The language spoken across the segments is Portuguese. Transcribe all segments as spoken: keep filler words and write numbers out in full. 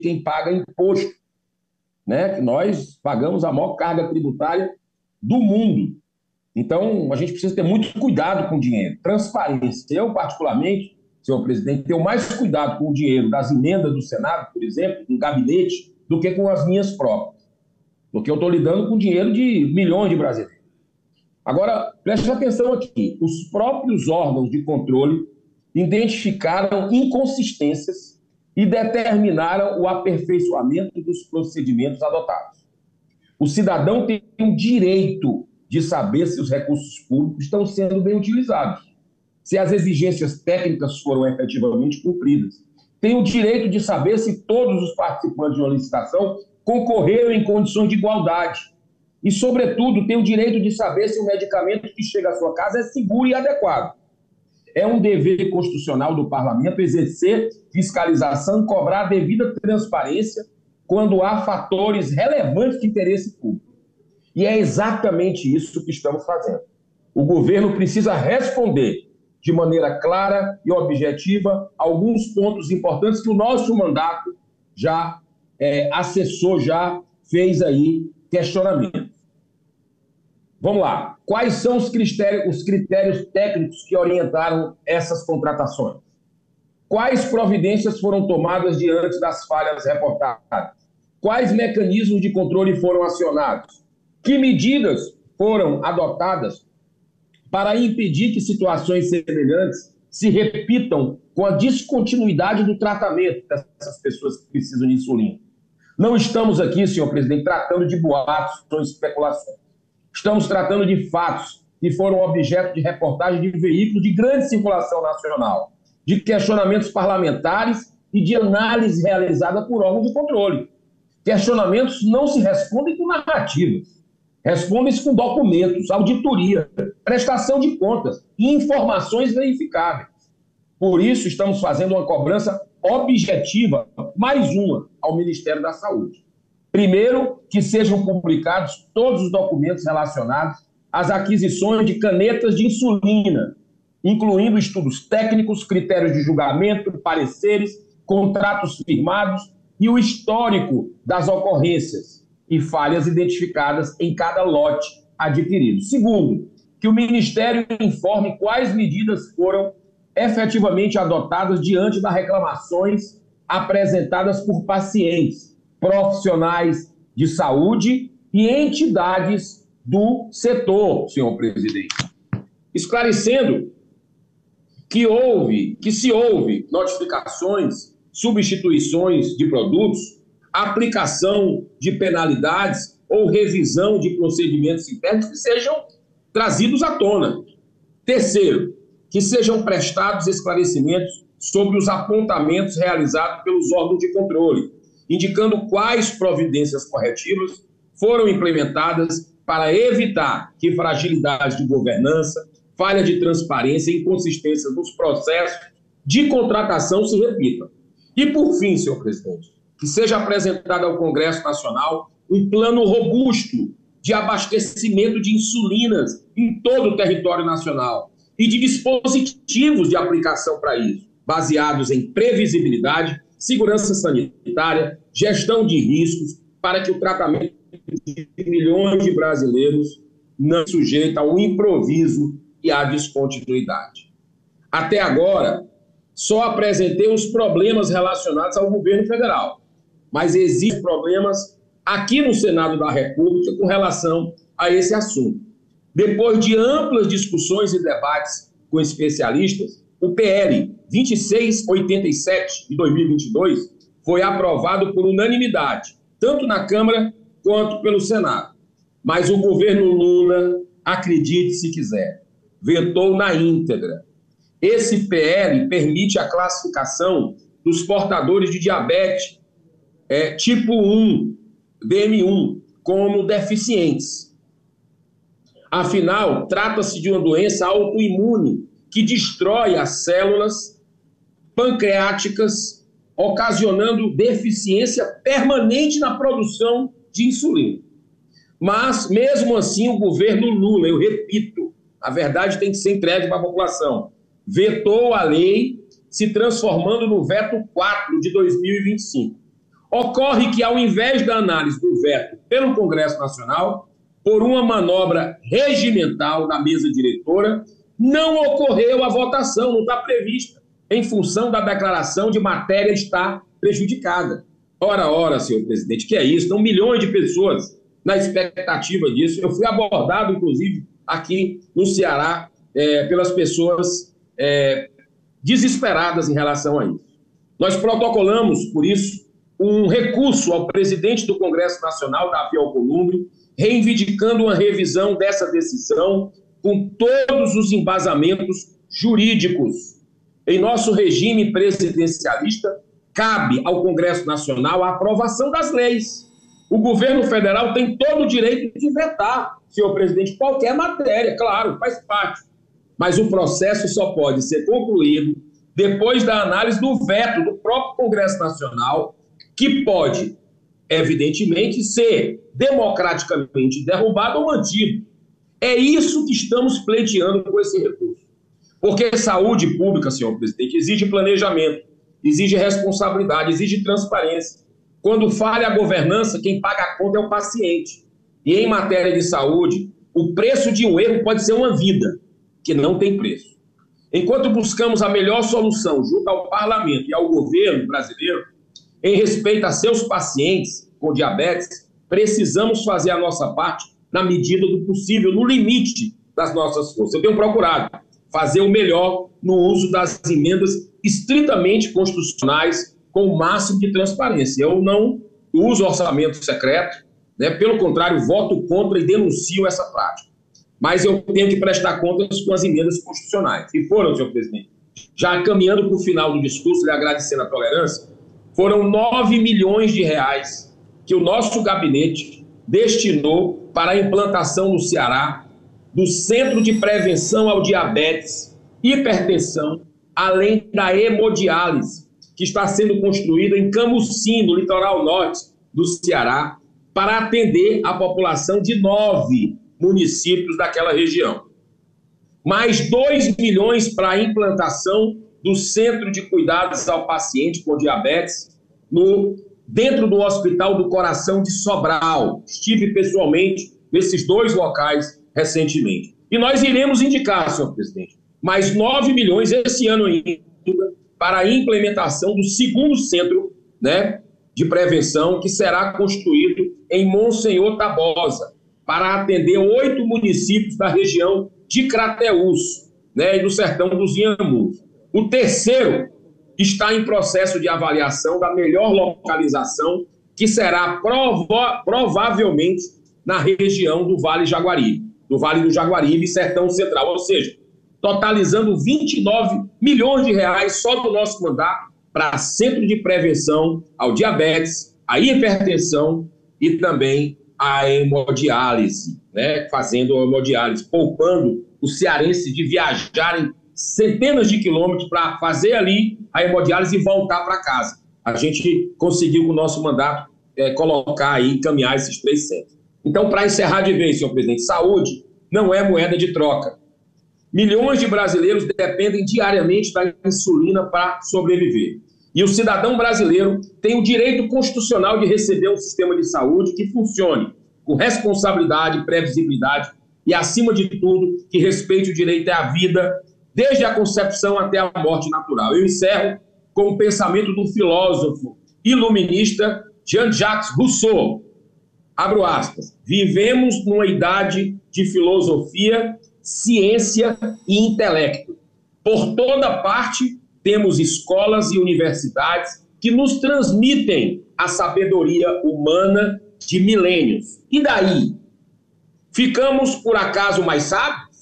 quem paga imposto, né? Que nós pagamos a maior carga tributária do mundo. Então, a gente precisa ter muito cuidado com o dinheiro. Transparência. Eu, particularmente, senhor presidente, tenho mais cuidado com o dinheiro das emendas do Senado, por exemplo, com o gabinete, do que com as minhas próprias. Porque eu estou lidando com dinheiro de milhões de brasileiros. Agora, preste atenção aqui. Os próprios órgãos de controle identificaram inconsistências e determinaram o aperfeiçoamento dos procedimentos adotados. O cidadão tem o direito de saber se os recursos públicos estão sendo bem utilizados, se as exigências técnicas foram efetivamente cumpridas. Tem o direito de saber se todos os participantes de uma licitação concorreram em condições de igualdade. E, sobretudo, tem o direito de saber se o medicamento que chega à sua casa é seguro e adequado. É um dever constitucional do parlamento exercer fiscalização e cobrar a devida transparência quando há fatores relevantes de interesse público. E é exatamente isso que estamos fazendo. O governo precisa responder de maneira clara e objetiva alguns pontos importantes que o nosso mandato já é, acessou, já fez aí questionamento. Vamos lá. Quais são os critérios, os critérios técnicos que orientaram essas contratações? Quais providências foram tomadas diante das falhas reportadas? Quais mecanismos de controle foram acionados? Que medidas foram adotadas para impedir que situações semelhantes se repitam com a descontinuidade do tratamento dessas pessoas que precisam de insulina? Não estamos aqui, senhor presidente, tratando de boatos ou especulações. Estamos tratando de fatos que foram objeto de reportagem de veículos de grande circulação nacional, de questionamentos parlamentares e de análise realizada por órgãos de controle. Questionamentos não se respondem com narrativas, respondem-se com documentos, auditoria, prestação de contas e informações verificáveis. Por isso, estamos fazendo uma cobrança objetiva, mais uma, ao Ministério da Saúde. Primeiro, que sejam publicados todos os documentos relacionados às aquisições de canetas de insulina, incluindo estudos técnicos, critérios de julgamento, pareceres, contratos firmados e o histórico das ocorrências e falhas identificadas em cada lote adquirido. Segundo, que o Ministério informe quais medidas foram efetivamente adotadas diante das reclamações apresentadas por pacientes, profissionais de saúde e entidades do setor, senhor presidente. Esclarecendo que houve, que se houve notificações, substituições de produtos, aplicação de penalidades ou revisão de procedimentos internos que sejam trazidos à tona. Terceiro, que sejam prestados esclarecimentos sobre os apontamentos realizados pelos órgãos de controle, indicando quais providências corretivas foram implementadas para evitar que fragilidade de governança, falha de transparência e inconsistência nos processos de contratação se repitam. E, por fim, senhor presidente, que seja apresentado ao Congresso Nacional um plano robusto de abastecimento de insulinas em todo o território nacional e de dispositivos de aplicação para isso, baseados em previsibilidade, segurança sanitária, gestão de riscos, para que o tratamento de milhões de brasileiros não se sujeite ao improviso e à descontinuidade. Até agora, só apresentei os problemas relacionados ao governo federal, mas existem problemas aqui no Senado da República com relação a esse assunto. Depois de amplas discussões e debates com especialistas, o P L vinte e seis oitenta e sete de dois mil e vinte e dois foi aprovado por unanimidade, tanto na Câmara quanto pelo Senado. Mas o governo Lula, acredite se quiser, vetou na íntegra. Esse P L permite a classificação dos portadores de diabetes é, tipo um, D M um, como deficientes. Afinal, trata-se de uma doença autoimune que destrói as células pancreáticas, ocasionando deficiência permanente na produção de insulina. Mas, mesmo assim, o governo Lula, eu repito, a verdade tem que ser entregue para a população, vetou a lei, se transformando no veto quatro de dois mil e vinte e cinco. Ocorre que, ao invés da análise do veto pelo Congresso Nacional, por uma manobra regimental da mesa diretora, não ocorreu a votação, não está prevista, em função da declaração de matéria estar prejudicada. Ora, ora, senhor presidente, que é isso? Estão milhões de pessoas na expectativa disso. Eu fui abordado, inclusive, aqui no Ceará, é, pelas pessoas é, desesperadas em relação a isso. Nós protocolamos, por isso, um recurso ao presidente do Congresso Nacional, Davi Alcolumbre, reivindicando uma revisão dessa decisão com todos os embasamentos jurídicos. Em nosso regime presidencialista, cabe ao Congresso Nacional a aprovação das leis. O governo federal tem todo o direito de vetar, senhor presidente, qualquer matéria, claro, faz parte. Mas o processo só pode ser concluído depois da análise do veto do próprio Congresso Nacional, que pode, evidentemente, ser democraticamente derrubado ou mantido. É isso que estamos pleiteando com esse recurso. Porque saúde pública, senhor presidente, exige planejamento, exige responsabilidade, exige transparência. Quando falha a governança, quem paga a conta é o paciente. E em matéria de saúde, o preço de um erro pode ser uma vida, que não tem preço. Enquanto buscamos a melhor solução junto ao parlamento e ao governo brasileiro, em respeito a seus pacientes com diabetes, precisamos fazer a nossa parte na medida do possível, no limite das nossas forças. Eu tenho procurado fazer o melhor no uso das emendas estritamente constitucionais, com o máximo de transparência. Eu não uso orçamento secreto, né? Pelo contrário, voto contra e denuncio essa prática. Mas eu tenho que prestar contas com as emendas constitucionais. E foram, senhor presidente, já caminhando para o final do discurso, lhe agradecendo a tolerância, foram nove milhões de reais que o nosso gabinete destinou para a implantação no Ceará do Centro de Prevenção ao Diabetes, Hipertensão, além da hemodiálise, que está sendo construída em Camusim, no litoral norte do Ceará, para atender a população de nove municípios daquela região. Mais dois milhões para a implantação do Centro de Cuidados ao Paciente com Diabetes, no, dentro do Hospital do Coração de Sobral. Estive pessoalmente nesses dois locais recentemente. E nós iremos indicar, senhor presidente, mais nove milhões esse ano ainda para a implementação do segundo centro, né, de prevenção, que será construído em Monsenhor Tabosa, para atender oito municípios da região de Crateús, né, e do sertão dos Inhamus. O terceiro está em processo de avaliação da melhor localização, que será prova provavelmente na região do Vale Jaguaribe, do Vale do Jaguaribe e Sertão Central, ou seja, totalizando vinte e nove milhões de reais só do nosso mandato para Centro de Prevenção ao Diabetes, à hipertensão e também a hemodiálise, né? Fazendo a hemodiálise, poupando os cearenses de viajarem centenas de quilômetros para fazer ali a hemodiálise e voltar para casa. A gente conseguiu, com o nosso mandato, é, colocar aí, encaminhar esses três centros. Então, para encerrar de vez, senhor presidente, saúde não é moeda de troca. Milhões de brasileiros dependem diariamente da insulina para sobreviver. E o cidadão brasileiro tem o direito constitucional de receber um sistema de saúde que funcione com responsabilidade, previsibilidade e, acima de tudo, que respeite o direito à vida, desde a concepção até a morte natural. Eu encerro com o pensamento do filósofo iluminista Jean-Jacques Rousseau. Abro aspas. Vivemos numa idade de filosofia, ciência e intelecto. Por toda parte, temos escolas e universidades que nos transmitem a sabedoria humana de milênios. E daí? Ficamos, por acaso, mais sábios?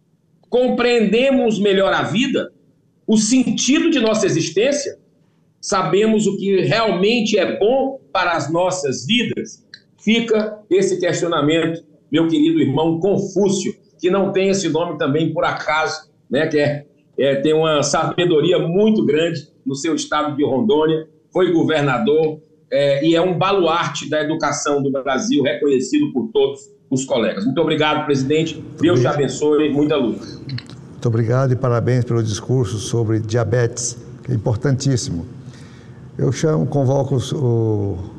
Compreendemos melhor a vida? O sentido de nossa existência? Sabemos o que realmente é bom para as nossas vidas? Fica esse questionamento, meu querido irmão Confúcio, que não tem esse nome também por acaso, né, que é, é, tem uma sabedoria muito grande no seu estado de Rondônia, foi governador é, e é um baluarte da educação do Brasil, reconhecido por todos os colegas. Muito obrigado, presidente. Deus te abençoe. Muita luz. Muito obrigado e parabéns pelo discurso sobre diabetes, que é importantíssimo. eu chamo, convoco os, o,